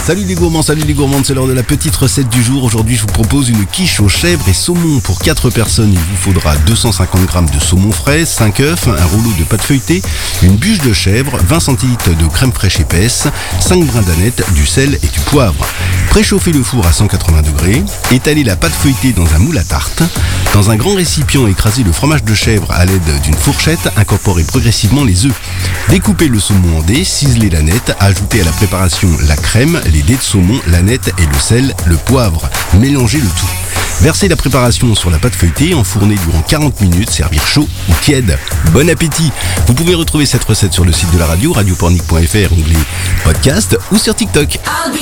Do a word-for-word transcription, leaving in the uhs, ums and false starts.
Salut les gourmands, salut les gourmandes, c'est l'heure de la petite recette du jour. Aujourd'hui, je vous propose une quiche aux chèvres et saumon. Pour quatre personnes, il vous faudra deux cent cinquante grammes de saumon frais, cinq œufs, un rouleau de pâte feuilletée, une bûche de chèvre, vingt centilitres de crème fraîche épaisse, cinq brins d'aneth, du sel et du poivre. Préchauffez le four à cent quatre-vingts degrés, étalez la pâte feuilletée dans un moule à tarte. Dans un grand récipient, écrasez le fromage de chèvre à l'aide d'une fourchette, incorporez progressivement les œufs. Découpez le saumon en dés, ciselez l'aneth, ajoutez à la préparation la crème, les dés de saumon, l'aneth et le sel, le poivre. Mélangez le tout. Versez la préparation sur la pâte feuilletée, enfournez durant quarante minutes, servir chaud ou tiède. Bon appétit! Vous pouvez retrouver cette recette sur le site de la radio, radio pornic point f r, onglet podcast ou sur TikTok.